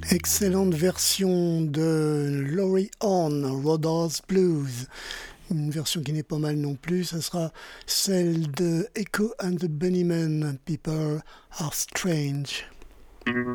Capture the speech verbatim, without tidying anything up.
Excellente version de Laurie Horn, Rodolphe Blues. Une version qui n'est pas mal non plus, ça sera celle de Echo and the Bunnymen, People Are Strange.